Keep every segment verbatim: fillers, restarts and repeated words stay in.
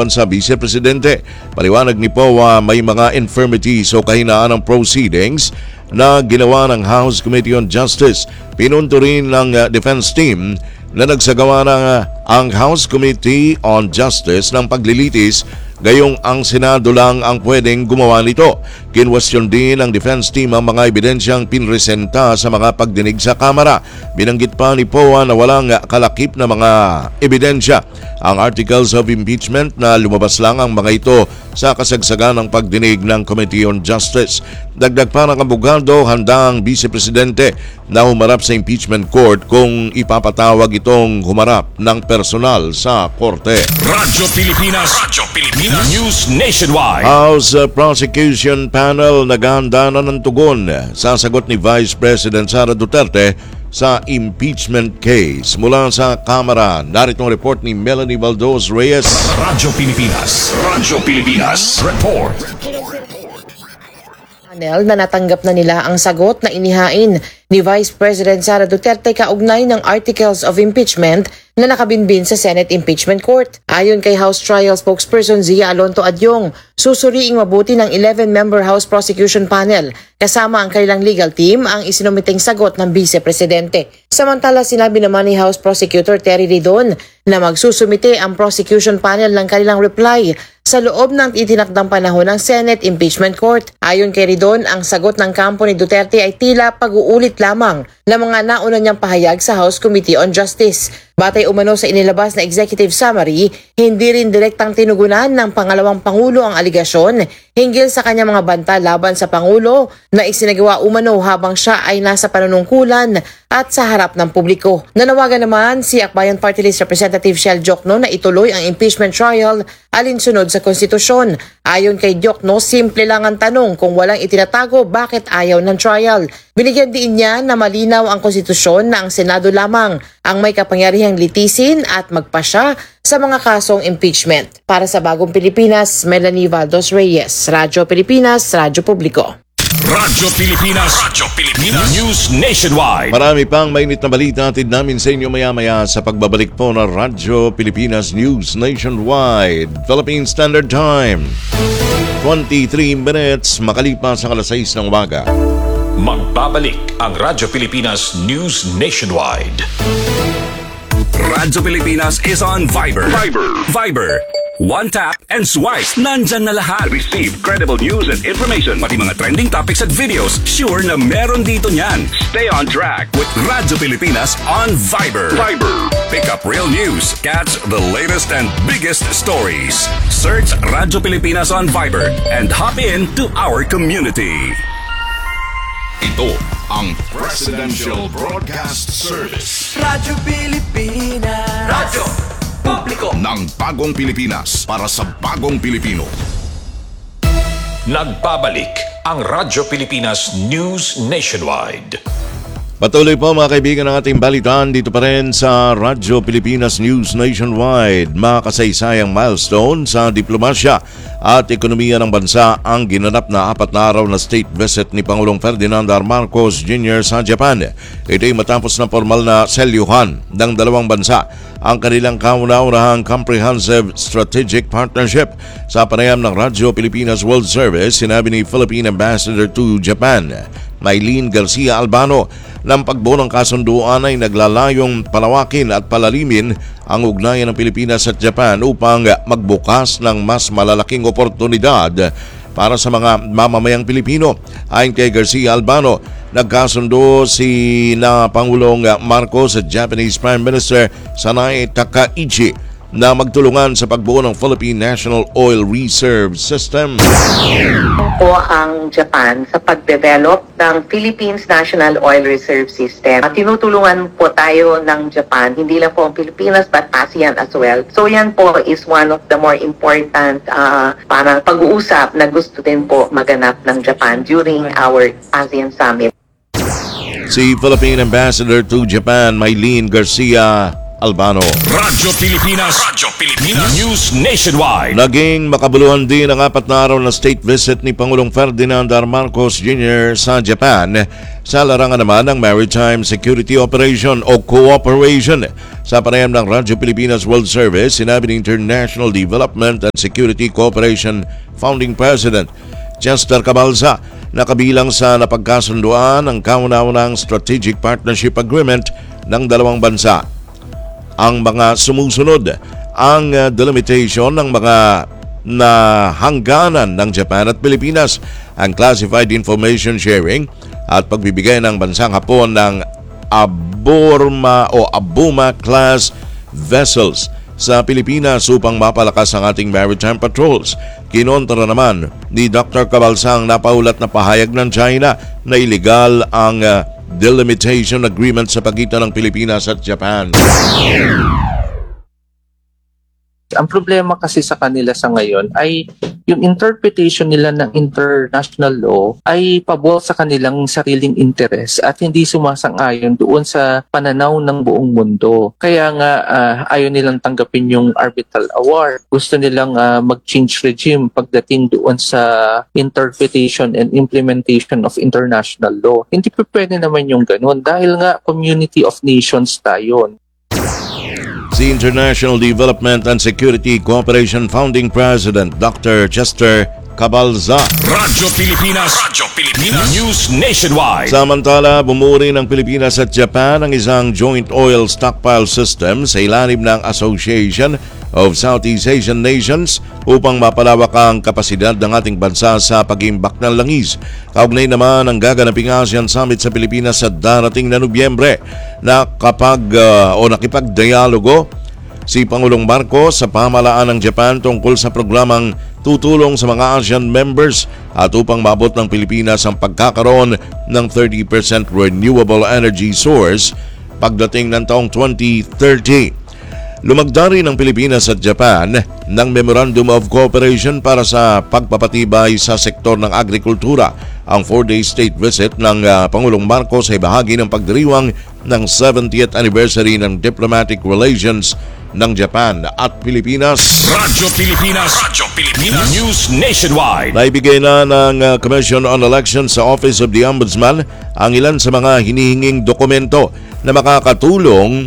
bansa Vice Presidente. Paliwanag ni Poa, may mga infirmities o kahinaan ng proceedings na ginawa ng House Committee on Justice. Pinunto rin ng uh, defense team na nagsagawa ng uh, ang House Committee on Justice ng paglilitis, gayong ang Senado lang ang pwedeng gumawa nito. Kinwestiyon din ng defense team ang mga ebidensyang pinresenta sa mga pagdinig sa Kamara. Binanggit pa ni Poa na walang kalakip na mga ebidensya ang articles of impeachment na lumabas lang ang mga ito sa kasagsagan ng pagdinig ng Committee on Justice. Dagdag pa ng abogado, handa ang Vice Presidente na humarap sa impeachment court kung ipapatawag itong humarap ng personal sa korte. Radyo Pilipinas, Radyo Pilipinas News Nationwide. House Prosecution Panel naghahanda na ng tugon sa sagot ni Vice President Sara Duterte sa impeachment case. Mula sa Kamara, narito ang report ni Melanie Baldos Reyes. Radyo Pilipinas, Radyo Pilipinas Report. Panel na natanggap na nila ang sagot na inihain ni Vice President Sara Duterte kaugnay ng articles of impeachment na nakabinbin sa Senate Impeachment Court. Ayon kay House Trial Spokesperson Zia Alonto Adyong, susuriing mabuti ng eleven-member House Prosecution Panel kasama ang kanilang legal team ang isinumiting sagot ng Vice Presidente. Samantala, sinabi naman ni House Prosecutor Terry Ridon na magsusumite ang prosecution panel ng kanilang reply sa loob ng itinakdang panahon ng Senate Impeachment Court. Ayon kay Ridon, ang sagot ng kampo ni Duterte ay tila pag-uulit lamang ng mga nauna niyang pahayag sa House Committee on Justice. Batay umano sa inilabas na executive summary, hindi rin direktang tinugunan ng pangalawang Pangulo ang aligasyon hinggil sa kanyang mga banta laban sa Pangulo na isinagawa umano habang siya ay nasa panunungkulan at sa harap ng publiko. Nanawagan naman si Akbayan Party List Representative Shell Jokno na ituloy ang impeachment trial alinsunod sa konstitusyon. Ayon kay Jokno, simple lang ang tanong, kung walang itinatago, bakit ayaw ng trial? Binigyan din niya na malinaw ang konstitusyon na ang Senado lamang ang may kapangyarihang litisin at magpasya sa mga kasong impeachment. Para sa Bagong Pilipinas, Melanie Valdos Reyes, Radyo Pilipinas, Radyo Publiko. Radyo Pilipinas, Radyo Pilipinas News Nationwide. Marami pang mainit na balita atid namin sa inyo maya-maya sa pagbabalik po ng Radyo Pilipinas News Nationwide. Philippine Standard Time, twenty-three minutes makalipas ang alas sais ng umaga. Magbabalik ang Radyo Pilipinas News Nationwide. Radyo Pilipinas is on Viber. Viber. Viber. One tap and swipe. Nandyan na lahat. Receive credible news and information. Pati mga trending topics at videos. Sure na meron dito niyan. Stay on track with Radyo Pilipinas on Viber. Viber. Pick up real news. Catch the latest and biggest stories. Search Radyo Pilipinas on Viber and hop in to our community. Ito ang Presidential Broadcast Service. Radyo Pilipinas. Radyo Publiko ng Bagong Pilipinas para sa Bagong Pilipino. Nagbabalik ang Radyo Pilipinas News Nationwide. Patuloy po mga kaibigan ng ating balitaan dito pa rin sa Radyo Pilipinas News Nationwide. Makasaysayang milestone sa diplomasya at ekonomiya ng bansa ang ginanap na apat na araw na state visit ni Pangulong Ferdinand R. Marcos Junior sa Japan. Ito ay matapos na formal na selyuhan ng dalawang bansa ang kanilang kauna-unahang comprehensive strategic partnership. Sa panayam ng Radyo Pilipinas World Service, sinabi ni Philippine Ambassador to Japan, Mylene Garcia Albano, ng pagbuo ng kasunduan ay naglalayong palawakin at palalimin ang ugnayan ng Pilipinas at Japan upang magbukas ng mas malalaking oportunidad para sa mga mamamayang Pilipino. Ayon kay Garcia Albano, nagkasundo si na Pangulong Marcos at Japanese Prime Minister Sanae Takaichi na magtulungan sa pagbuo ng Philippine National Oil Reserve System. Po ang Japan sa pagdevelop ng Philippines National Oil Reserve System. At tinutulungan po tayo ng Japan, hindi lang po ang Pilipinas but ASEAN as well. So yan po is one of the more important uh, parang pag-uusap na gusto din po maganap ng Japan during our ASEAN Summit. Si Philippine Ambassador to Japan, Mylene Garcia Albano. Radyo Pilipinas. Radyo Pilipinas. News Nationwide. Naging makabuluhan din ang apat na araw na state visit ni Pangulong Ferdinand R. Marcos Junior sa Japan sa larangan naman ng Maritime Security Operation o Cooperation. Sa panayam ng Radyo Pilipinas World Service, sinabi ng International Development and Security Cooperation Founding President Chester Cabalza na kabilang sa napagkasunduan ang kauna-unang Strategic Partnership Agreement ng dalawang bansa. Ang mga sumusunod ang uh, delimitation ng mga na hangganan ng Japan at Pilipinas, ang classified information sharing at pagbibigay ng bansang Hapon ng Aburma o Abuma class vessels sa Pilipinas upang mapalakas ang ating maritime patrols. Kinontra naman ni Doctor Cabalza ang napaulat na pahayag ng China na illegal ang uh, delimitation agreement sa pagitan ng Pilipinas at Japan. Ang problema kasi sa kanila sa ngayon ay yung interpretation nila ng international law ay pabor sa kanilang sariling interes at hindi sumasang-ayon doon sa pananaw ng buong mundo. Kaya nga uh, ayaw nilang tanggapin yung arbitral award. Gusto nilang uh, mag-change regime pagdating doon sa interpretation and implementation of international law. Hindi pa pwede naman yung ganun dahil nga community of nations tayo. Si International Development and Security Cooperation Founding President Doctor Chester Cabalza. Radyo Pilipinas. Radyo Pilipinas. News Nationwide. Samantala, bumuri ng Pilipinas at Japan ang isang joint oil stockpile system sa ilalim ng Association of Southeast Asian Nations upang mapalawak ang kapasidad ng ating bansa sa pag-iimbak ng langis. Kaugnay naman ang gaganaping ASEAN Summit sa Pilipinas sa darating na Nobyembre na kapag uh, o nakipagdialogo si Pangulong Marcos sa pamahalaan ng Japan tungkol sa programang tutulong sa mga ASEAN members at upang maabot ng Pilipinas ang pagkakaroon ng thirty percent renewable energy source pagdating ng taong twenty thirty. Lumagda rin ng Pilipinas at Japan ng Memorandum of Cooperation para sa pagpapatibay sa sektor ng agrikultura. Ang four-day state visit ng uh, Pangulong Marcos ay bahagi ng pagdiriwang ng seventieth anniversary ng diplomatic relations ng Japan at Pilipinas. Radyo Pilipinas. Radyo Pilipinas. News Nationwide. Naibigay na ng uh, Commission on Elections sa Office of the Ombudsman ang ilan sa mga hinihinging dokumento na makakatulong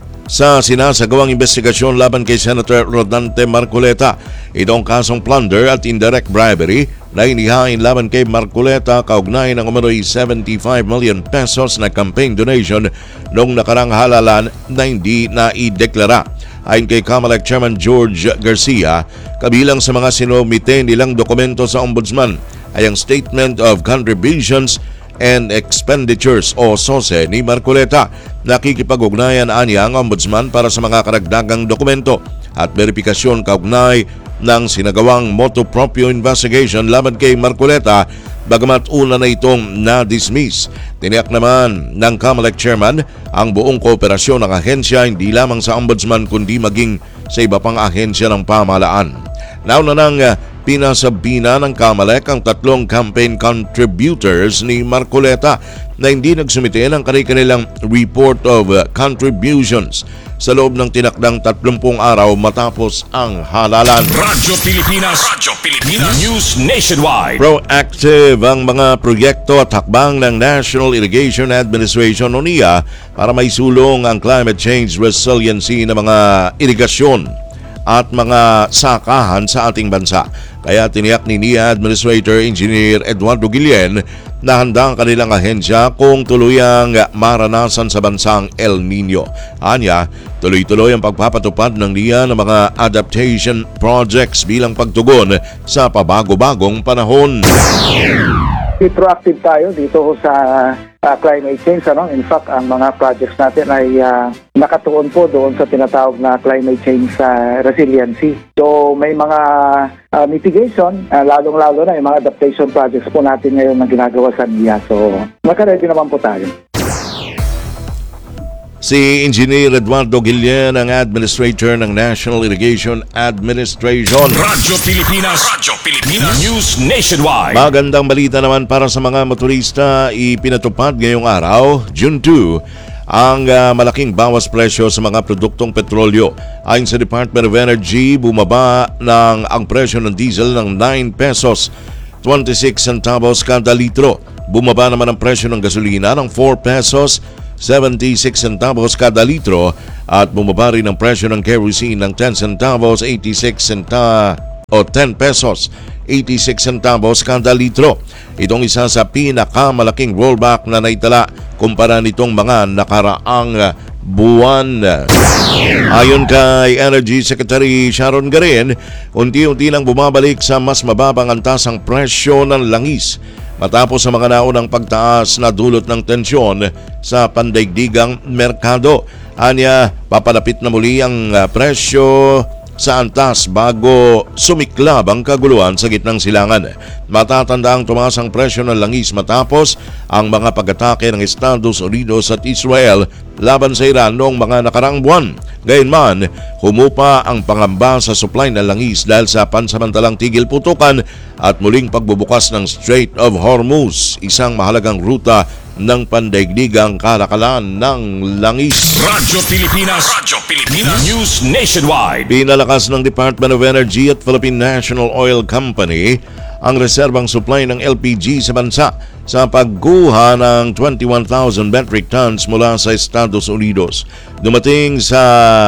sa sinasagawang investigasyon laban kay Senator Rodante Marcoleta. Itong kasong plunder at indirect bribery na inihain laban kay Marcoleta kaugnay ng umano'y seventy-five million pesos na campaign donation noong nakarang halalan na hindi naideklara. Ayon kay COMELEC Chairman George Garcia, kabilang sa mga sinumite nilang dokumento sa Ombudsman ay ang Statement of Contributions and Expenditures o S O S E ni Marcoleta. Nakikipag-ugnayan aniya ang Ombudsman para sa mga karagdagang dokumento at verifikasyon kaugnay ng sinagawang motu proprio investigation laban kay Marcoleta, bagamat una na itong na-dismiss. Tiniyak naman ng COMELEC Chairman ang buong kooperasyon ng ahensya hindi lamang sa Ombudsman kundi maging sa iba pang ahensya ng pamahalaan. Nauna nang uh, pinasabina ng COMELEC ang tatlong campaign contributors ni Marcoleta na hindi nagsumite ng kanilang report of uh, contributions sa loob ng tinakdang tatlumpung araw matapos ang halalan. Radyo Pilipinas. Radyo Pilipinas. News Nationwide. Proactive ang mga proyekto at hakbang ng National Irrigation Administration o N I A para maisulong ang climate change resiliency ng mga irigasyon at mga sakahan sa ating bansa. Kaya tiniyak ni N I A Administrator Engineer Eduardo Guillen na handa ang kanilang ahensya kung tuluyang maranasan sa bansang El Nino. Anya, tuloy-tuloy ang pagpapatupad ng N I A ng mga adaptation projects bilang pagtugon sa pabago-bagong panahon. Proactive tayo dito sa uh, climate change. Ano? In fact, ang mga projects natin ay uh, nakatuon po doon sa tinatawag na climate change uh, resiliency. So may mga uh, mitigation, uh, lalong-lalo na yung mga adaptation projects po natin ngayon na ginagawa sa N I A. So naka-ready naman po tayo. Si Engineer Eduardo Guillen, ang Administrator ng National Irrigation Administration. Radyo Pilipinas. Radyo Pilipinas. News Nationwide. Magandang balita naman para sa mga motorista. Ipinatupad ngayong araw, June two, ang uh, malaking bawas presyo sa mga produktong petrolyo. Ayon sa Department of Energy, bumaba ng ang presyo ng diesel ng nine pesos twenty-six centavos kada litro. Bumaba naman ang presyo ng gasolina ng four pesos seventy-six centavos kada litro at bumaba rin ang presyo ng kerosene ng ten centavos eighty-six centavos o ten pesos eighty-six centavos kada litro. Itong isa sa pinakamalaking rollback na naitala kumpara nitong mga nakaraang buwan. Ayon kay Energy Secretary Sharon Garin, unti-unti nang bumabalik sa mas mababang antas ang presyo ng langis matapos sa mga naunang pagtaas na dulot ng tensyon sa pandaigdigang merkado. Anya, papalapit na muli ang uh, presyo sa antas bago sumiklab ang kaguluhan sa gitnang silangan. Matatanda ang tumaas ang presyo ng langis matapos ang mga pag-atake ng Estados Unidos at Israel laban sa Iran noong mga nakaraang buwan. Gayunman, humupa ang pangamba sa supply ng langis dahil sa pansamantalang tigil putukan at muling pagbubukas ng Strait of Hormuz, isang mahalagang ruta ng pandaigdigang kalakalan ng langis. Radyo Pilipinas, Radyo Pilipinas News Nationwide. Pinalakas ng Department of Energy at Philippine National Oil Company ang reserbang supply ng L P G sa bansa sa pagkuha ng twenty-one thousand metric tons mula sa Estados Unidos. Dumating sa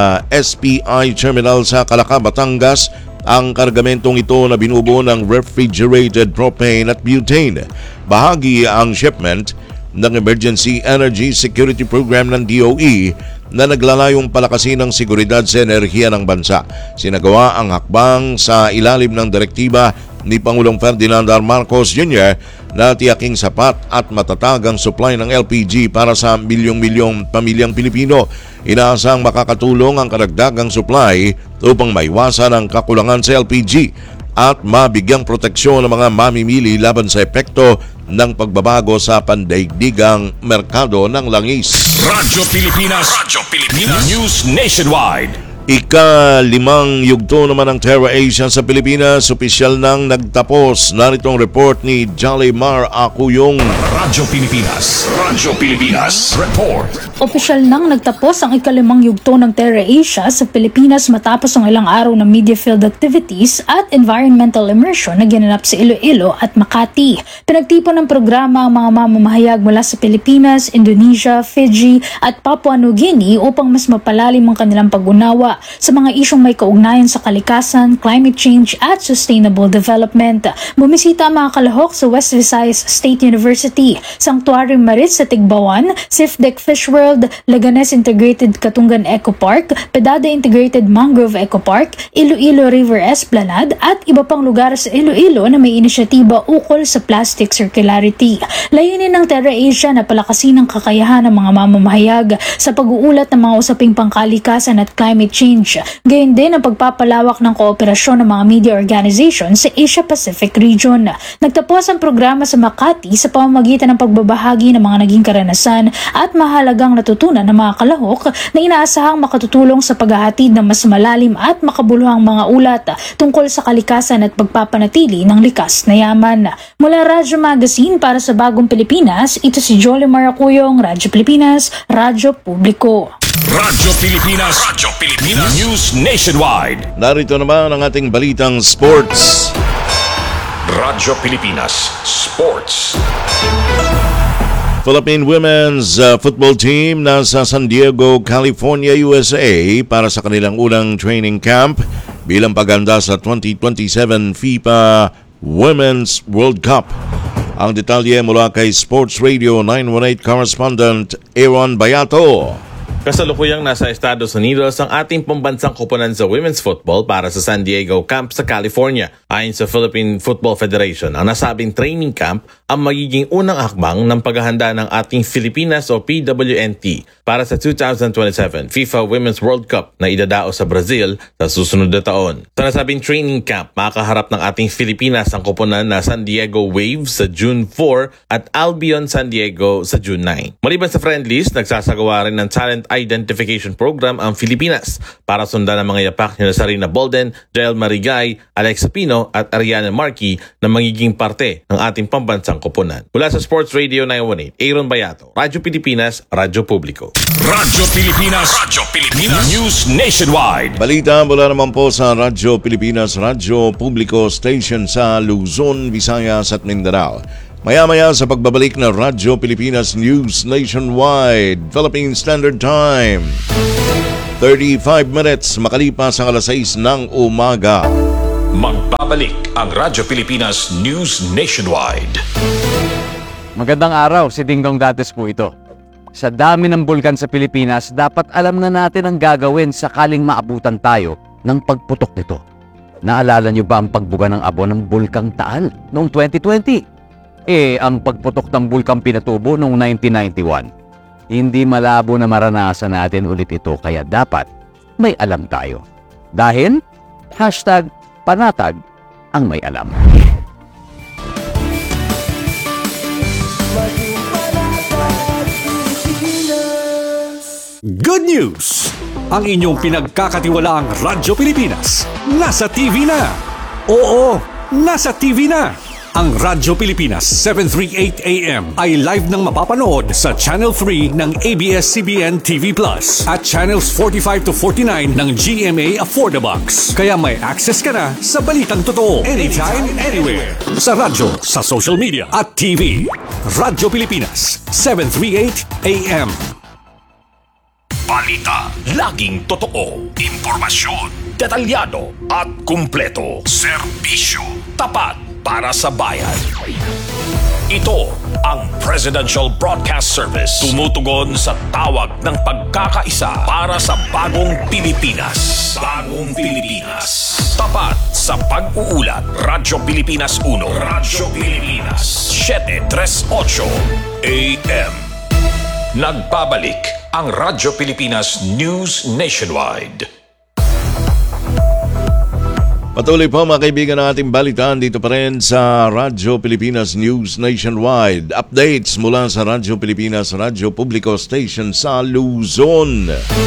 S P I Terminal sa Calaca, Batangas ang kargamentong ito na binubuo ng refrigerated propane at butane. Bahagi ang shipment ng Emergency Energy Security Program ng D O E na naglalayong palakasin ang seguridad sa enerhiya ng bansa. Sinagawa ang hakbang sa ilalim ng direktiba ni Pangulong Ferdinand R. Marcos Junior na tiyaking sapat at matatag ang supply ng L P G para sa milyong-milyong pamilyang Pilipino. Inaasang makakatulong ang karagdagang supply upang maiwasan ang kakulangan sa L P G at mabigyang proteksyon ng mga mamimili laban sa epekto ng pagbabago sa pandaigdigang merkado ng langis. Radyo Pilipinas, Radyo Pilipinas News Nationwide. Ika-limang yugto naman ng Terra Asia sa Pilipinas, opisyal nang nagtapos. Narito ang report ni Jolly Mar Acuyong. Radyo Pilipinas, Radyo Pilipinas Report. Opisyal nang nagtapos ang ikalimang yugto ng Terra Asia sa Pilipinas matapos ang ilang araw ng media field activities at environmental immersion na ginanap sa Iloilo at Makati. Pinagtipon ng programa ang mga mamamahayag mula sa Pilipinas, Indonesia, Fiji at Papua New Guinea upang mas mapalalim ang kanilang pag-unawa sa mga isyong may kaugnayan sa kalikasan, climate change at sustainable development. Bumisita ang mga kalahok sa West Visayas State University, Sanctuary Maris sa Tigbawan, Sifdec Fish World, Leganes Integrated Katungan Eco Park, Pedada Integrated Mangrove Eco Park, Iloilo River Esplanade at iba pang lugar sa Iloilo na may inisyatiba ukol sa plastic circularity. Layunin ng Terra Asia na palakasin ang kakayahan ng mga mamamahayag sa pag-uulat ng mga usaping pangkalikasan at climate change. Gayon din ang pagpapalawak ng kooperasyon ng mga media organizations sa Asia-Pacific region. Nagtapos ang programa sa Makati sa pamamagitan ng pagbabahagi ng mga naging karanasan at mahalagang natutunan ng mga kalahok na inaasahang makatutulong sa paghahatid ng mas malalim at makabuluhang mga ulat tungkol sa kalikasan at pagpapanatili ng likas na yaman. Mula Radyo Magazine para sa Bagong Pilipinas, ito si Jolly Maracuyong, Radyo Pilipinas, Radyo Publiko. Radyo Pilipinas, Radyo Pilipinas News Nationwide. Narito naman ang ating balitang sports. Radyo Pilipinas Sports. Philippine Women's uh, Football Team nasa San Diego, California, U S A para sa kanilang unang training camp bilang paghanda sa twenty twenty-seven FIFA Women's World Cup. Ang detalye mula kay Sports Radio nine one eight correspondent Aaron Bayato. Kasalukuyang nasa Estados Unidos ang ating pambansang koponan sa women's football para sa San Diego camp sa California. Ayon sa Philippine Football Federation, ang nasabing training camp ang magiging unang hakbang ng paghahanda ng ating Filipinas o P W N T para sa two thousand twenty-seven FIFA Women's World Cup na idadao sa Brazil sa susunod na taon. Sa nasabing training camp, makakaharap ng ating Filipinas ang koponan na San Diego Waves sa June four at Albion San Diego sa June nine. Maliban sa friendlies, nagsasagawa rin ng talent Identification Program ang Pilipinas para sundan ang mga yapak ni Sarina Bolden, Jael Marigay, Alexa Pino at Ariana Marquez na magiging parte ng ating pambansang koponan. Mula sa Sports Radio nine one eight, Aaron Bayato, Radyo Pilipinas, Radyo Publiko. Radyo Pilipinas, Radyo Pilipinas, News Nationwide. Balita mula naman po sa Radyo Pilipinas, Radyo Publiko Station sa Luzon, Visayas at Mindanao. Maya-maya sa pagbabalik na Radyo Pilipinas News Nationwide, Philippine Standard Time. thirty-five minutes makalipas ang alas sais ng umaga. Magbabalik ang Radyo Pilipinas News Nationwide. Magandang araw, si Dingdong Dates po ito. Sa dami ng bulkan sa Pilipinas, dapat alam na natin ang gagawin sakaling maabutan tayo ng pagputok nito. Naalala niyo ba ang pagbuga ng abo ng Bulkang Taal noong twenty twenty? Eh, ang pagputok ng Bulkang Pinatubo noong nineteen ninety-one. Hindi malabo na maranasan natin ulit ito, kaya dapat may alam tayo. Dahil, hashtag panatag ang may alam. Good news! Ang inyong pinagkakatiwalaang Radyo Pilipinas nasa T V na. Oo, nasa T V na. Ang Radyo Pilipinas seven thirty-eight A M ay live nang mapapanood sa Channel three ng A B S C B N T V Plus at Channels forty-five to forty-nine ng G M A Affordabox. Kaya may access ka na sa balitang totoo anytime, anywhere. Sa radyo, sa social media at T V. Radyo Pilipinas seven thirty-eight A M. Balita, laging totoo. Impormasyon, detalyado at kumpleto. Serbisyo, tapat para sa bayan. Ito ang Presidential Broadcast Service. Tumutugon sa tawag ng pagkakaisa para sa bagong Pilipinas. Bagong Pilipinas. Tapat sa pag-uulat. Radyo Pilipinas one. Radyo Pilipinas seven thirty-eight A M. Nagbabalik ang Radyo Pilipinas News Nationwide. Patuloy po mga kaibigan ng ating balitaan dito pa rin sa Radyo Pilipinas News Nationwide. Updates mula sa Radyo Pilipinas, Radyo Publiko Station sa Luzon.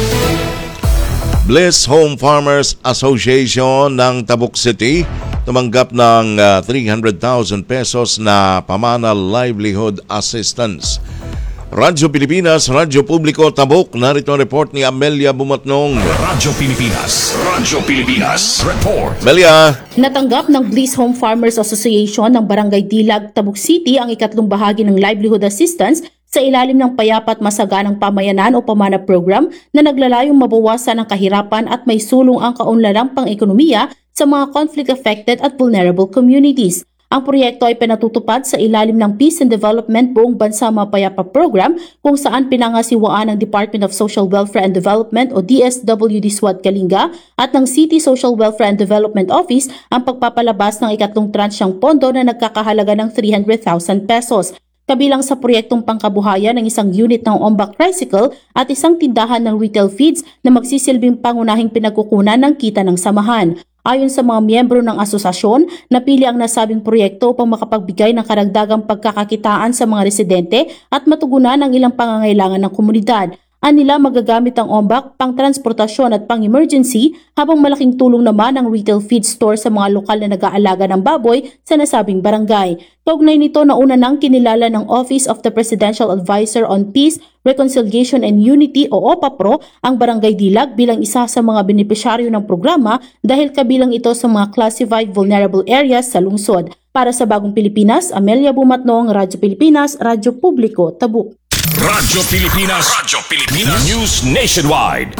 Bliss Home Farmers Association ng Tabuk City tumanggap ng uh, three hundred thousand pesos na Pamana Livelihood Assistance. Radyo Pilipinas, Radyo Publiko, Tabuk. Narito ang report ni Amelia Bumatnong. Radyo Pilipinas, Radyo Pilipinas, report. Amelia. Natanggap ng Bliss Home Farmers Association ng Barangay Dilag, Tabuk City ang ikatlong bahagi ng livelihood assistance sa ilalim ng Payapat Masaganang Pamayanan o Pamana Program na naglalayong mabawasan ang kahirapan at may sulong ang kaunlalang pang-ekonomiya sa mga conflict-affected at vulnerable communities. Ang proyekto ay pinatutupad sa ilalim ng Peace and Development Buong Bansa Mapayapa Program kung saan pinangasiwaan ng Department of Social Welfare and Development o D S W D SWAT Kalinga at ng City Social Welfare and Development Office ang pagpapalabas ng ikatlong transyang pondo na nagkakahalaga ng three hundred thousand pesos. Kabilang sa proyektong pangkabuhayan ng isang unit ng Ombak Tricycle at isang tindahan ng retail feeds na magsisilbing pangunahing pinagkukunan ng kita ng samahan. Ayon sa mga miyembro ng asosasyon, napili ang nasabing proyekto upang makapagbigay ng karagdagang pagkakakitaan sa mga residente at matugunan ang ilang pangangailangan ng komunidad. Anila magagamit ang ombak pang transportasyon at pang emergency habang malaking tulong naman ang retail feed store sa mga lokal na nag-aalaga ng baboy sa nasabing barangay. Kaugnay nito nauna nang kinilala ng Office of the Presidential Advisor on Peace, Reconciliation and Unity o OPAPRO ang Barangay Dilag bilang isa sa mga benepisyaryo ng programa dahil kabilang ito sa mga classified vulnerable areas sa lungsod. Para sa Bagong Pilipinas, Amelia Bumatnong, Radyo Pilipinas, Radyo Publiko, Tabuk. Radyo Pilipinas, Radyo Pilipinas News Nationwide.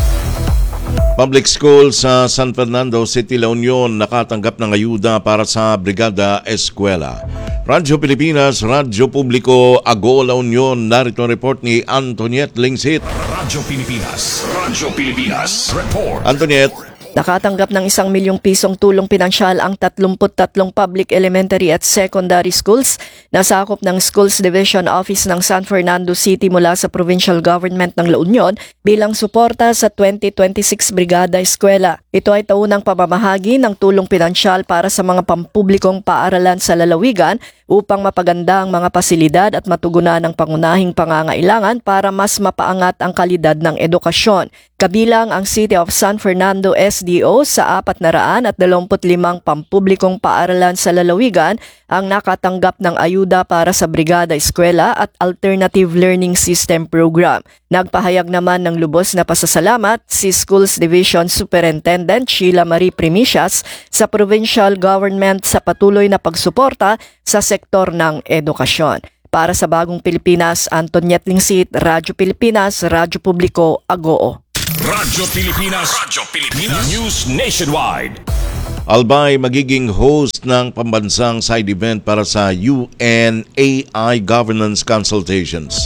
Public School sa San Fernando City, La Union nakatanggap ng ayuda para sa Brigada Eskwela. Radyo Pilipinas, Radyo Publiko, Ago, La Union. Narito ang report ni Antoniette Lingsit. Radyo Pilipinas, Radyo Pilipinas, report. Antoniette. Nakatanggap ng isang milyong pisong tulong pinansyal ang tatlumput tatlong public elementary at secondary schools na sakop ng Schools Division Office ng San Fernando City mula sa provincial government ng La Union bilang suporta sa twenty twenty-six Brigada Eskwela. Ito ay taunang pamamahagi ng tulong pinansyal para sa mga pampublikong paaralan sa lalawigan upang mapaganda ang mga pasilidad at matugunan ang pangunahing pangangailangan para mas mapaangat ang kalidad ng edukasyon. Kabilang ang City of San Fernando S D O sa apat na raan at dalawamput limang pampublikong paaralan sa lalawigan ang nakatanggap ng ayuda para sa Brigada Eskwela at Alternative Learning System Program. Nagpahayag naman ng lubos na pasasalamat si Schools Division Superintendent Sheila Marie Primicias sa provincial government sa patuloy na pagsuporta sa sektor ng edukasyon. Para sa Bagong Pilipinas, Antoniette Lingsit, Radyo Pilipinas, Radyo Publiko, Agoo. Radyo Pilipinas, Radyo Pilipinas News Nationwide. Albay magiging host ng pambansang side event para sa U N A I Governance Consultations.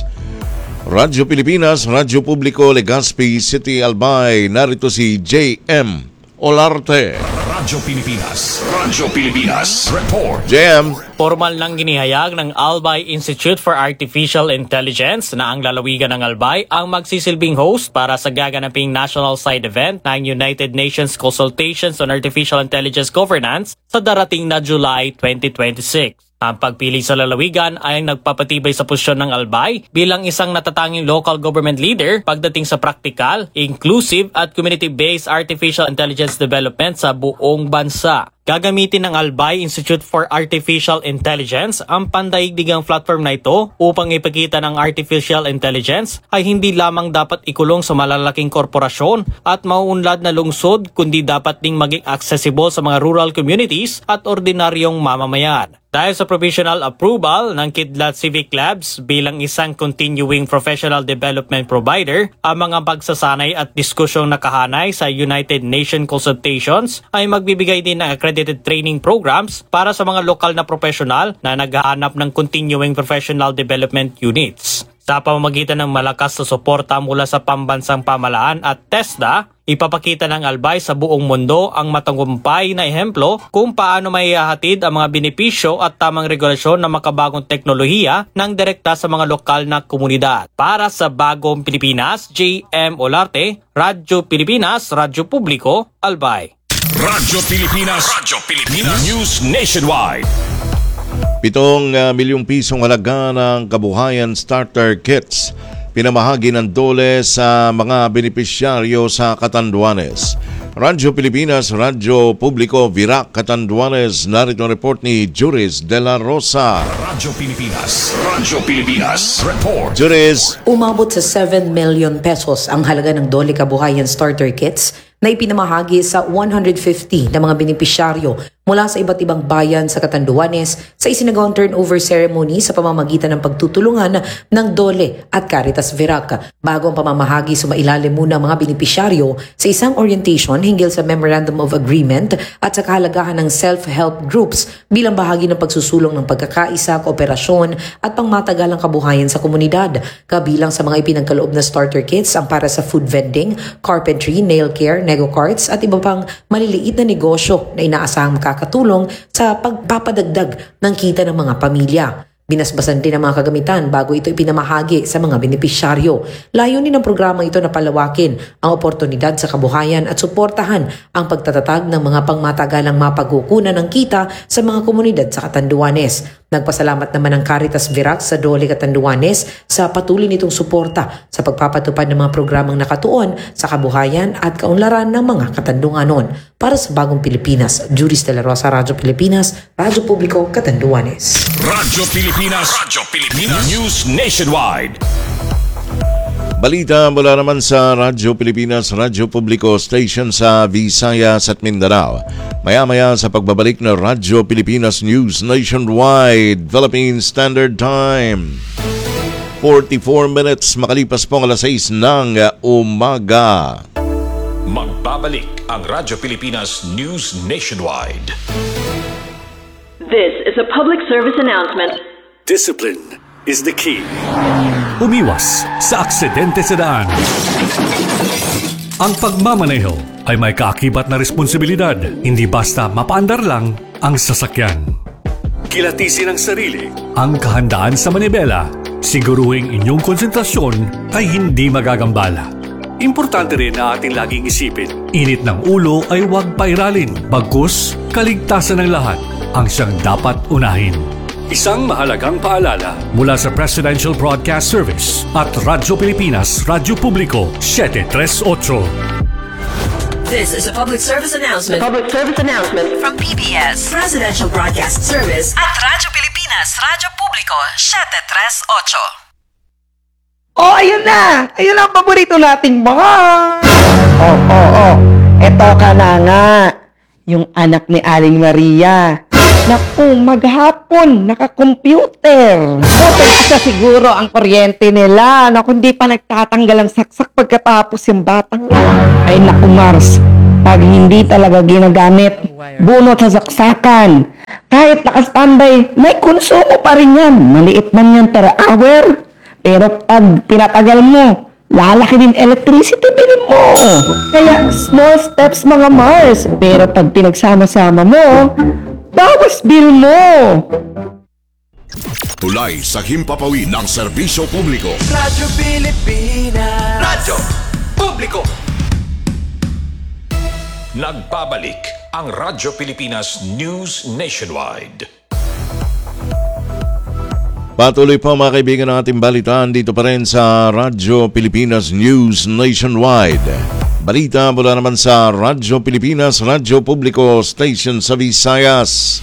Radyo Pilipinas, Radyo Publiko, Legazpi City, Albay. Narito si J M Olarte. Radyo Pilipinas, Radyo Pilipinas Report. J M. Formal nang ginihayag ng Albay Institute for Artificial Intelligence na ang lalawigan ng Albay ang magsisilbing host para sa gaganaping national side event ng United Nations Consultations on Artificial Intelligence Governance sa darating na July twenty twenty-six. Ang pagpili sa lalawigan ay nagpapatibay sa posisyon ng Albay bilang isang natatanging local government leader pagdating sa practical, inclusive at community-based artificial intelligence development sa buong bansa. Gagamitin ng Albay Institute for Artificial Intelligence ang pandaigdigang platform na ito upang ipakita ng artificial intelligence ay hindi lamang dapat ikulong sa malalaking korporasyon at mauunlad na lungsod kundi dapat ding maging accessible sa mga rural communities at ordinaryong mamamayan. Dahil sa provisional approval ng Kidlat Civic Labs bilang isang continuing professional development provider, ang mga pagsasanay at diskusyong nakahanay sa United Nations consultations ay magbibigay din ng accredited training programs para sa mga lokal na profesional na naghahanap ng continuing professional development units. Sa pamamagitan ng malakas na suporta mula sa pambansang pamahalaan at TESDA, ipapakita ng Albay sa buong mundo ang matagumpay na ehemplo kung paano maihahatid ang mga benepisyo at tamang regulasyon ng makabagong teknolohiya ng direkta sa mga lokal na komunidad. Para sa Bagong Pilipinas, J M Olarte, Radyo Pilipinas, Radyo Publiko, Albay. Radyo Pilipinas, Radyo Pilipinas News Nationwide. Pitong uh, milyong pisong halaga ng kabuhayan starter kits pinamahagi ng DOLE sa mga benepisyaryo sa Catanduanes. Radyo Pilipinas, Radyo Publiko, Virac, Catanduanes. Narito ang report ni Juris de la Rosa. Radyo Pilipinas, Radyo Pilipinas Report. Juris. Umabot sa seven million pesos ang halaga ng DOLE kabuhayan starter kits na ipinamahagi sa one hundred fifty na mga benepisyaryo mula sa iba't ibang bayan sa Catanduanes sa isinagawang turnover ceremony sa pamamagitan ng pagtutulungan ng DOLE at Caritas Virac. Bago ang pamamahagi, sumailalim muna ang mga benepisyaryo sa isang orientation hinggil sa Memorandum of Agreement at sa kahalagahan ng self-help groups bilang bahagi ng pagsusulong ng pagkakaisa, kooperasyon at pangmatagalang kabuhayan sa komunidad. Kabilang sa mga ipinagkaloob na starter kits ang para sa food vending, carpentry, nail care, nego carts at iba pang maliliit na negosyo na inaasahang makakatulong sa pagpapadagdag ng kita ng mga pamilya. Binasbasan din ang mga kagamitan bago ito ipinamahagi sa mga benepisyaryo. Layunin ng programa ito na palawakin ang oportunidad sa kabuhayan at suportahan ang pagtatatag ng mga pangmatagalang mapagkukunan ng kita sa mga komunidad sa Catanduanes. Nagpasalamat naman ang Caritas Virac sa DOLE Catanduanes sa patuloy nitong suporta sa pagpapatupad ng mga programang nakatuon sa kabuhayan at kaunlaran ng mga Katanduanon. Para sa Bagong Pilipinas, Juris de la Rosa, Radyo Pilipinas, Radyo Publiko, Catanduanes. Radyo Pilipinas, Radyo Pilipinas News Nationwide. Balita mula naman sa Radyo Pilipinas, Radyo Publiko Station sa Visayas at Mindanao. Maya-maya sa pagbabalik ng Radyo Pilipinas News Nationwide, Philippine Standard Time. forty-four minutes makalipas po ang alas sais ng umaga. Magbabalik ang Radyo Pilipinas News Nationwide. This is a public service announcement. Discipline is the key. Umiwas sa aksidente sa daan. Ang pagmamaneho ay may kaakibat na responsibilidad, hindi basta mapaandar lang ang sasakyan. Kilatisin ang sarili, ang kahandaan sa manibela, siguruhing inyong konsentrasyon ay hindi magagambala. Importante rin na ating laging isipin, init ng ulo ay huwag pairalin, bagkus kaligtasan ng lahat ang siyang dapat unahin. Isang mahalagang paalala mula sa Presidential Broadcast Service at Radyo Pilipinas, Radyo Publiko, seven three eight. This is a public service announcement. A public service announcement From P B S, Presidential Broadcast Service at Radyo Pilipinas, Radyo Publiko, seven three eight. Oh, ayun na! Ayun ang paborito nating bar! Oh, oh, oh. Eto ka na nga. Yung anak ni Aling Maria. Naku, maghapon, naka-computer. Okay, isa siguro ang kuryente nila. Naku, hindi pa nagtatanggal ang saksak pagkatapos yung batang. Ay, naku, Mars. Pag hindi talaga ginagamit, bunot sa saksakan. Kahit naka-standby, may konsumo pa rin yan. Maliit man yan per hour. Pero pag pinatagal mo, lalaki din electricity bill mo. Kaya small steps mga Mars. Pero pag pinagsama-sama mo, bawas bill mo. Tulay sa himpapawid ng serbisyo publiko. Radyo Pilipinas. Radyo Publiko. Nagbabalik ang Radyo Pilipinas News Nationwide. Patuloy po mga kaibigan ng ating balitaan dito pa rin sa Radyo Pilipinas News Nationwide. Balita mula naman sa Radyo Pilipinas, Radyo Publiko Station sa Visayas.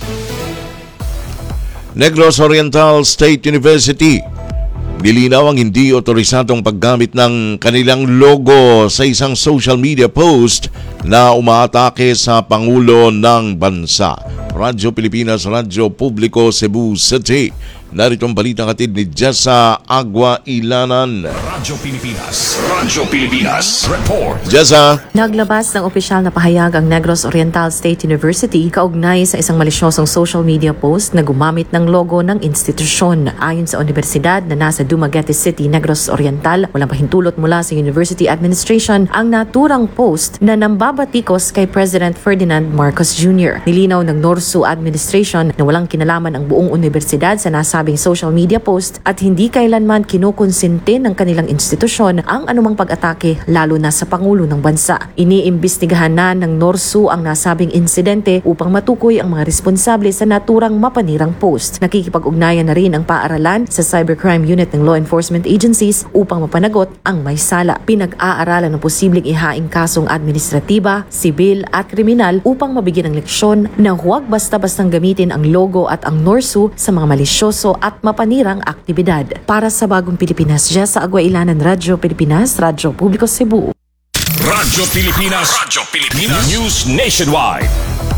Negros Oriental State University. Nilinaw ang hindi otorisadong paggamit ng kanilang logo sa isang social media post na umaatake sa Pangulo ng Bansa. Radyo Pilipinas, Radyo Publiko, Cebu City. Narito ang balitang hatid ni Jessa Agua Ilanan. Radyo Pilipinas, Radyo Pilipinas, report. Jessa. Naglabas ng opisyal na pahayag ang Negros Oriental State University kaugnay sa isang malisyosong social media post na gumamit ng logo ng institusyon. Ayon sa universidad na nasa Dumaguete City, Negros Oriental, walang pahintulot mula sa University Administration ang naturang post na nambabatikos kay President Ferdinand Marcos Junior Nilinaw ng Norsu Administration na walang kinalaman ang buong universidad sa nasa social media post at hindi kailanman kinukonsente ng kanilang institusyon ang anumang pag-atake lalo na sa Pangulo ng Bansa. Iniimbestigahan na ng Norsu ang nasabing insidente upang matukoy ang mga responsable sa naturang mapanirang post. Nakikipag-ugnayan na rin ang paaralan sa Cybercrime Unit ng Law Enforcement Agencies upang mapanagot ang may sala. Pinag-aaralan ng posibleng ihaing kasong administratiba, sibil at kriminal upang mabigyan ng leksyon na huwag basta-bastang gamitin ang logo at ang Norsu sa mga malisyoso at mapanirang aktibidad. Para sa Bagong Pilipinas, Jessa Agua Ilanan, Radyo Pilipinas, Radyo Publiko Cebu. Radyo Pilipinas, Radyo Pilipinas News Nationwide.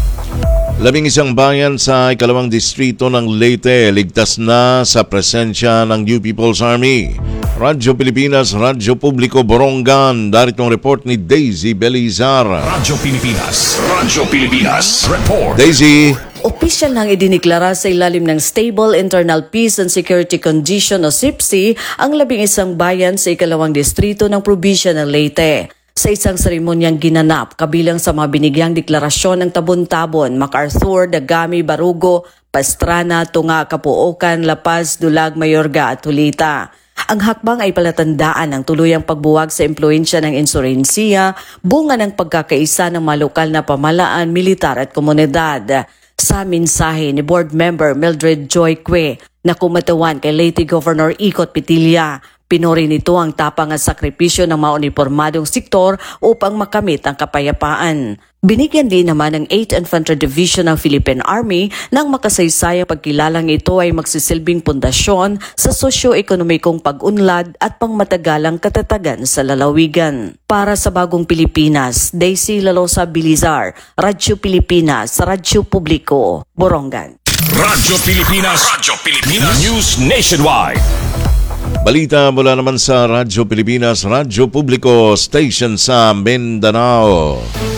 Labing isang bayan sa ikalawang distrito ng Leyte ligtas na sa presensya ng New People's Army. Radyo Pilipinas, Radyo Publiko, Borongan. Darito ang report ni Daisy Belizar. Radyo Pilipinas, Radyo Pilipinas, report. Daisy. Opisyal nang idiniklara sa ilalim ng Stable Internal Peace and Security Condition o S I P C ang labing isang bayan sa ikalawang distrito ng probinsya ng Leyte. Sa isang seremonyang ginanap, kabilang sa mga binigyang deklarasyon ng Tabon-Tabon, MacArthur, Dagami, Barugo, Pastrana, Tunga, Kapuokan, La Paz, Dulag, Mayorga at Tulita. Ang hakbang ay palatandaan ng tuluyang pagbuwag sa impluensya ng insurensiya, bunga ng pagkakaisa ng mga lokal na pamalaan, militar at komunidad. Sa mensahe ni Board Member Mildred Joy Cue na kumatawan kay Leyte Governor Ikot Pitilla, pinuri nito ang tapang at sakripisyo ng mga uniformadong sektor upang makamit ang kapayapaan. Binigyan din naman ng eighth Infantry Division ng Philippine Army ng makasaysayang pagkilalang ito ay magsisilbing pundasyon sa sosyo-ekonomikong pag-unlad at pangmatagalang katatagan sa lalawigan. Para sa Bagong Pilipinas, Daisy Lalosa Bilizar, Radyo Pilipinas, Radyo Publiko, Borongan. Radyo Pilipinas, Radyo Pilipinas News Nationwide. Balita mula naman sa Radyo Pilipinas, Radyo Publiko Station sa Mindanao.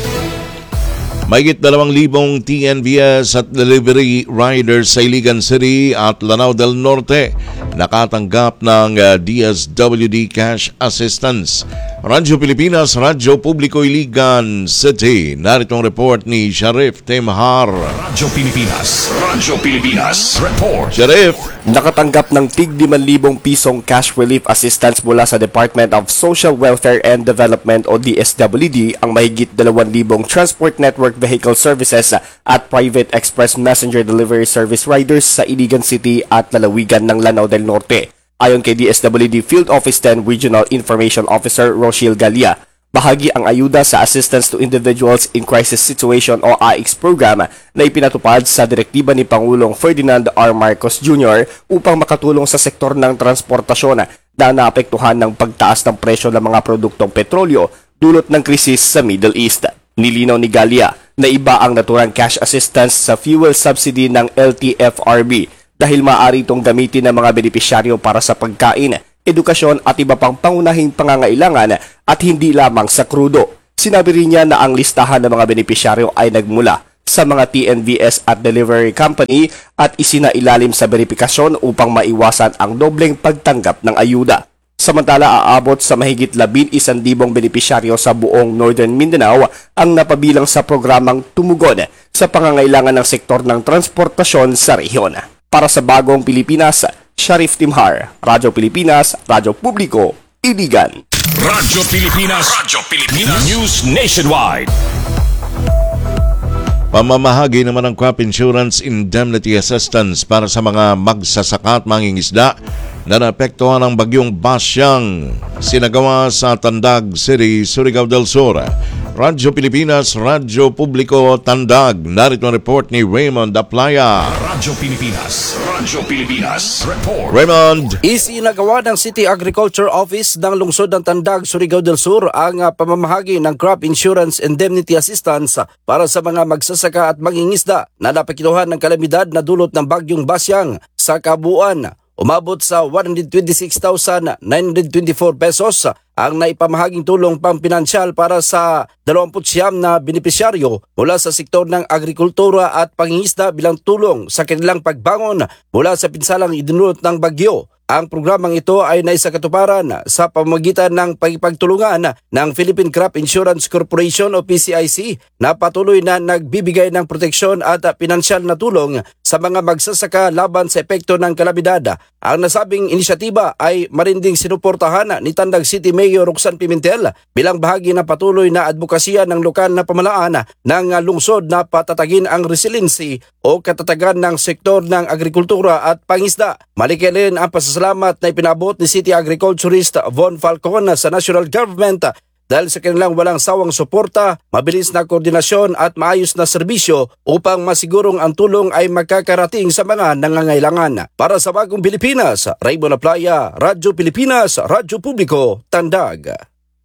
Mahigit dalawang libong T N V S at delivery riders sa Iligan City at Lanao del Norte nakatanggap ng D S W D cash assistance. Radyo Pilipinas, Radyo Publiko Iligan City. Narito ang report ni Sharif Temhar. Radyo Pilipinas, Radyo Pilipinas, report. Sharif. Nakatanggap ng tig limang libong pisong cash relief assistance mula sa Department of Social Welfare and Development o D S W D ang mahigit dalawang libong Transport Network Vehicle Services at Private Express Messenger Delivery Service Riders sa Iligan City at lalawigan ng Lanao del Norte. Ayon kay D S W D Field Office ten Regional Information Officer Rochelle Galia, bahagi ang ayuda sa Assistance to Individuals in Crisis Situation o A I X program na ipinatupad sa direktiba ni Pangulong Ferdinand R. Marcos Junior upang makatulong sa sektor ng transportasyon na naapektuhan ng pagtaas ng presyo ng mga produktong petrolyo dulot ng krisis sa Middle East. Nilinaw ni Galia na iba ang naturang cash assistance sa fuel subsidy ng L T F R B dahil maaari itong gamitin ng mga benepisyaryo para sa pagkain, edukasyon at iba pang pangunahing pangangailangan at hindi lamang sa krudo. Sinabi rin niya na ang listahan ng mga benepisyaryo ay nagmula sa mga T N V S at delivery company at isinailalim sa verifikasyon upang maiwasan ang dobleng pagtanggap ng ayuda. Samantala, aabot sa mahigit labing isang libong benepisyaryo sa buong Northern Mindanao ang napabilang sa programang Tumugon sa pangangailangan ng sektor ng transportasyon sa rehiyon. Para sa Bagong Pilipinas, Sharif Timhar, Radyo Pilipinas, Radyo Publiko, Iligan. Radyo Pilipinas, Radyo Pilipinas, News Nationwide. Pamamahagi naman ng Crop Insurance Indemnity Assistance para sa mga magsasaka at mangingisda na naapektuhan ng bagyong Basyang sinagawa sa Tandag City, Surigao del Sur. Radyo Pilipinas, Radyo Publiko, Tandag. Narito ang report ni Raymond Aplaya. Radyo Pilipinas, Radyo Pilipinas, report. Raymond. Isinagawa ng City Agriculture Office ng lungsod ng Tandag, Surigao del Sur ang uh, pamamahagi ng Crop Insurance Indemnity Assistance para sa mga magsasaka at mangingisda na napektuhan ng kalamidad na dulot ng bagyong Basyang. Sa kabuuan, umabot sa one hundred twenty-six thousand nine hundred twenty-four pesos ang naipamahaging tulong pampinansyal para sa dalawampu't siyam na benepisyaryo mula sa sektor ng agrikultura at pangingisda bilang tulong sa kanilang pagbangon mula sa pinsalang idinulot ng bagyo. Ang programang ito ay naisakatuparan sa pamamagitan ng pagpagtulungan ng Philippine Crop Insurance Corporation o P C I C na patuloy na nagbibigay ng proteksyon at pinansyal na tulong sa mga magsasaka laban sa epekto ng kalamidad. Ang nasabing inisyatiba ay marinding sinuportahan ni Tandag City Mayor Roxanne Pimentel bilang bahagi ng patuloy na advokasya ng lokal na pamahalaan ng lungsod na patatagin ang resiliency o katatagan ng sektor ng agrikultura at pangisda. Malikilin ang pasasalamat na ipinabot ni City Agriculturist Von Falcon sa national government dahil sa kanilang walang sawang suporta, mabilis na koordinasyon at maayos na serbisyo upang masigurong ang tulong ay makakarating sa mga nangangailangan. Para sa Bagong Pilipinas, Raymond Aplaya, Radyo Pilipinas, Radyo Publiko, Tandag.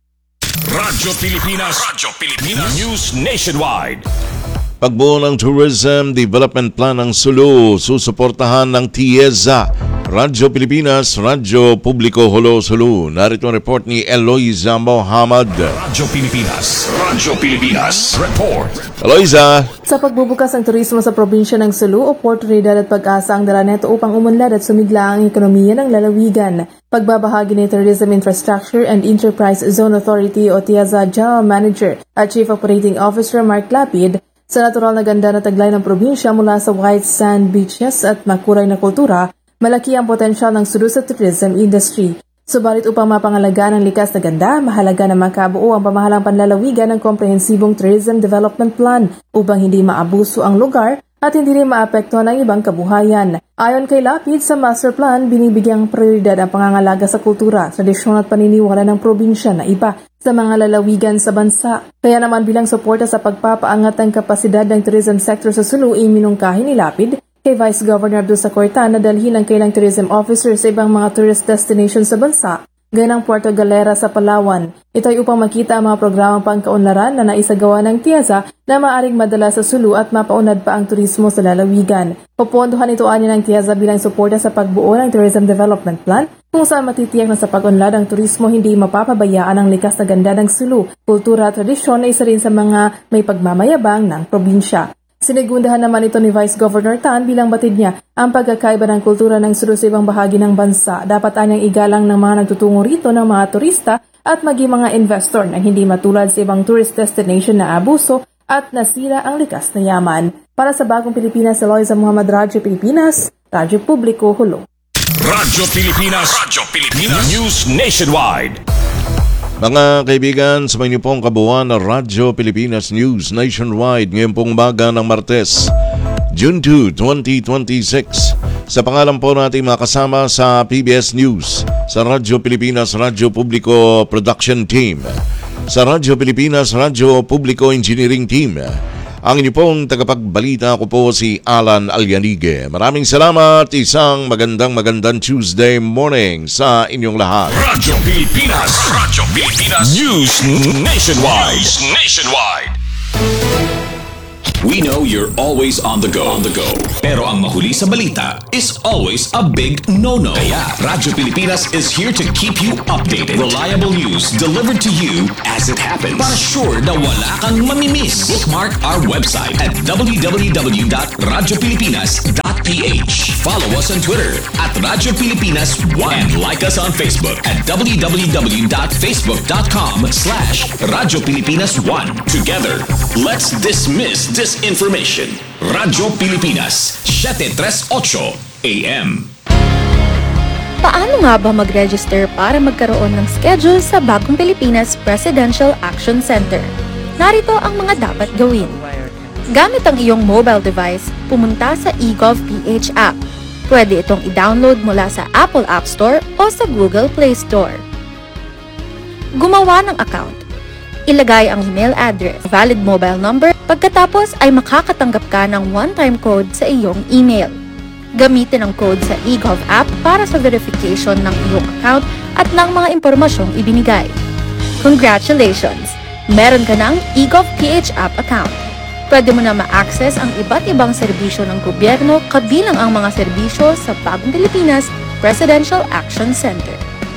Radyo Pilipinas, Radyo Pilipinas, News Nationwide. Pagbuo ng Tourism Development Plan ng Sulu, susuportahan ng T I E Z A. Radyo Pilipinas, Radyo Publiko, Hulo, Sulu. Narito ang report ni Eloisa Mohamad. Radyo Pilipinas, Radyo Pilipinas, report. Eloisa. Sa pagbubukas ng turismo sa probinsya ng Sulu, oportunidad at pag-asa ang dala neto upang umunlad at sumigla ang ekonomiya ng lalawigan. Pagbabahagi ni Tourism Infrastructure and Enterprise Zone Authority o T I E Z A General Manager at Chief Operating Officer Mark Lapid, sa natural na ganda na taglay ng probinsya mula sa white sand beaches at makulay na kultura, malaki ang potensyal ng Sulu sa tourism industry. Subalit upang mapangalagaan ang likas na ganda, mahalaga na makabuo ang pamahalang panlalawigan ng komprehensibong tourism development plan upang hindi maabuso ang lugar at hindi rin maapektuhan ang ibang kabuhayan. Ayon kay Lapid, sa master plan, binibigyang prioridad ang pangangalaga sa kultura, tradisyon at paniniwala ng probinsya na iba sa mga lalawigan sa bansa. Kaya naman bilang suporta sa pagpapaangat ng kapasidad ng tourism sector sa Sulu, iminungkahi ni Lapid kay Vice Governor Abdul Sacorta na dalhin ang kailang tourism officer sa ibang mga tourist destinations sa bansa, gaya ng Puerto Galera sa Palawan. Ito ay upang makita ang mga programang pangkaunlaran na naisagawa ng T I E Z A na maaring madala sa Sulu at mapaunad pa ang turismo sa lalawigan. Pupunduhan ito anya ng T I E Z A bilang suporta sa pagbuo ng Tourism Development Plan kung saan matitiyak na sa pag-unlad ang turismo hindi mapapabayaan ang likas na ganda ng Sulu, kultura at tradisyon na isa rin sa mga may pagmamayabang ng probinsya. Sinigundahan naman ito ni Vice Governor Tan bilang batid niya ang pagkakaiba ng kultura ng Sulu sa ibang bahagi ng bansa. Dapat anyang igalang ng mga nagtutungo rito ng mga turista at maging mga investor na hindi matulad sa ibang tourist destination na abuso at nasira ang likas na yaman. Para sa Bagong Pilipinas, Eloisa Muhammad, Radyo Pilipinas, Radyo Publiko, Hulo. Radyo Pilipinas, Radyo Pilipinas News Nationwide. Mga kaibigan, sa mga pong kabuuan ng Radyo Pilipinas News Nationwide ngayong pong umaga ng Martes, June second, twenty twenty-six. Sa pangalan po natin mga kasama sa P B S News, sa Radyo Pilipinas Radyo Publiko Production Team, sa Radyo Pilipinas Radyo Publiko Engineering Team, ang inyo pong tagapagbalita ko po si Alan Alyanige. Maraming salamat, isang magandang magandang Tuesday morning sa inyong lahat. Radyo Pilipinas, Radyo Pilipinas News Nationwide. News Nationwide. We know you're always on the go, on the go. Pero ang mahuli sa balita is always a big no-no. Kaya Radyo Pilipinas is here to keep you updated. Reliable news delivered to you as it happens. Para sure na wala kang mamimiss. Bookmark our website at w w w dot radyo pilipinas dot p h. Follow us on Twitter at Radyo Pilipinas one and like us on Facebook at w w w dot facebook dot com slash Radyo Pilipinas one. Together, let's dismiss this information. Radyo Pilipinas, seven thirty-eight A M. Paano nga ba mag-register para magkaroon ng schedule sa Bagong Pilipinas Presidential Action Center? Narito ang mga dapat gawin. Gamit ang iyong mobile device, pumunta sa eGovPH app. Pwede itong i-download mula sa Apple App Store o sa Google Play Store. Gumawa ng account. Ilagay ang email address, valid mobile number, pagkatapos ay makakatanggap ka ng one-time code sa iyong email. Gamitin ang code sa eGov app para sa verification ng iyong account at ng mga impormasyong ibinigay. Congratulations! Meron ka ng eGovPH app account. Pwede mo na ma-access ang iba't ibang serbisyo ng gobyerno kabilang ang mga serbisyo sa Bagong Pilipinas Presidential Action Center.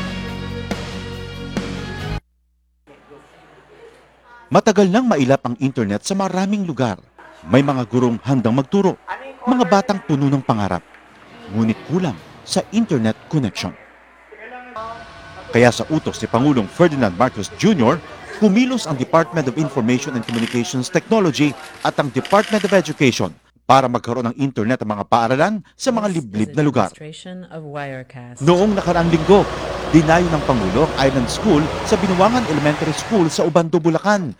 Matagal nang mailap ang internet sa maraming lugar. May mga gurong handang magturo, mga batang puno ng pangarap. Ngunit kulang sa internet connection. Kaya sa utos ni Pangulong Ferdinand Marcos Junior, kumilos ang Department of Information and Communications Technology at ang Department of Education para magkaroon ng internet ang mga paaralan sa mga liblib na lugar. Noong nakaraang linggo, dinayo ng Pangulo ang Island School sa Binuangan Elementary School sa Ubando, Bulacan.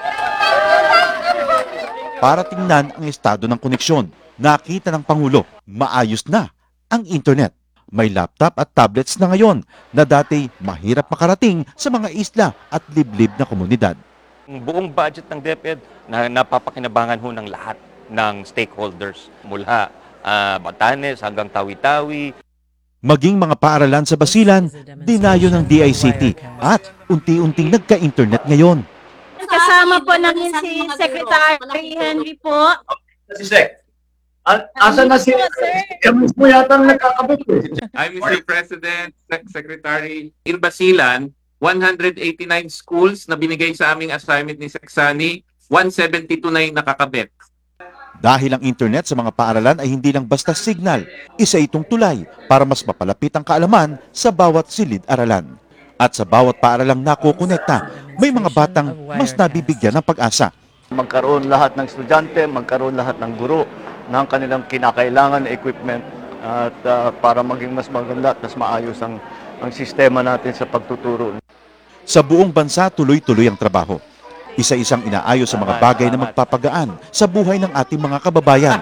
Para tingnan ang estado ng koneksyon, nakita ng Pangulo, maayos na ang internet. May laptop at tablets na ngayon na dati mahirap makarating sa mga isla at liblib na komunidad. Ang buong budget ng DepEd na napapakinabangan ho ng lahat ng stakeholders mula uh, Batanes hanggang Tawi-Tawi. Maging mga paaralan sa Basilan, dinayo ng D I C T at unti-unting nagka-internet ngayon. Kasama po namin si Secretary Henry po. Si Sec, asan na si Kamis mo yata nagkakabit eh. I'm Mister President, Sec- Secretary. In Basilan, one hundred eighty-nine schools na binigay sa aming assignment ni Seksani, one seventy-two na yung nakakabit. Dahil ang internet sa mga paaralan ay hindi lang basta signal, isa itong tulay para mas mapalapit ang kaalaman sa bawat silid-aralan. At sa bawat paaralang nakukonekta, may mga batang mas nabibigyan ng pag-asa. Magkaroon lahat ng estudyante, magkaroon lahat ng guro ng kanilang kinakailangan na equipment at uh, para maging mas maganda at mas maayos ang, ang sistema natin sa pagtuturo. Sa buong bansa, tuloy-tuloy ang trabaho. Isa-isang inaayos sa mga bagay na magpapagaan sa buhay ng ating mga kababayan.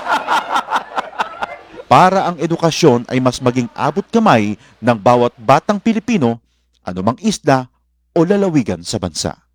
Para ang edukasyon ay mas maging abot kamay ng bawat batang Pilipino, anumang isla o lalawigan sa bansa.